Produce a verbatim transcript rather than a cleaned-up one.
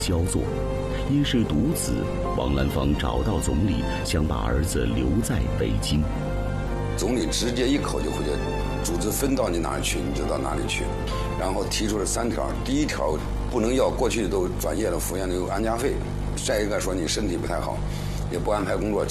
焦作。因是独子，王兰芳找到总理，想把儿子留在北京。 总理直接一口就回绝，组织分到你哪儿去你就到哪里去，然后提出了三条：第一条，不能要过去都转业了，服院的有安家费；再一个说你身体不太好，也不安排工作。